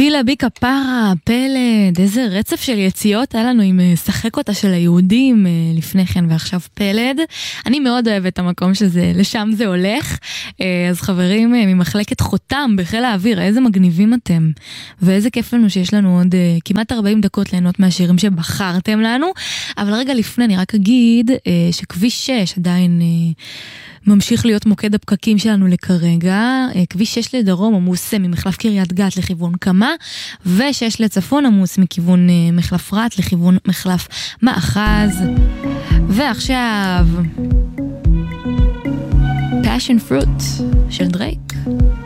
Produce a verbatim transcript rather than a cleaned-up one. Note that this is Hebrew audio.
פילה בי כפרה, פלד, איזה רצף של יציאות היה לנו עם שחק אותה של היהודים לפני כן ועכשיו פלד. אני מאוד אוהבת את המקום שזה, לשם זה הולך. אז חברים ממחלקת חותם בחיל האוויר, איזה מגניבים אתם. ואיזה כיף לנו שיש לנו עוד כמעט ארבעים דקות ליהנות מהשירים שבחרתם לנו. אבל רגע לפני אני רק אגיד שכביש שש עדיין ממשיך להיות מוקד הפקקים שלנו לכרגע. כביש שש לדרום עמוס ממחלף קריית גת לכיוון קמה, ושש לצפון עמוס מכיוון מחלף רט לכיוון מחלף מאחז. ועכשיו Passion Fruit של דרייק.